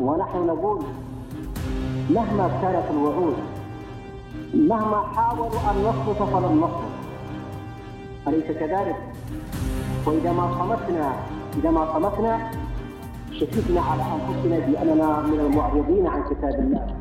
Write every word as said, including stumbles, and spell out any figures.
ونحن نقول مهما كانت الوعود، مهما حاولوا أن نصمت فلن نصمت، أليس كذلك؟ وإذا ما صمتنا إذا ما صمتنا شككنا على أنفسنا بأننا من المعرضين عن كتاب الله.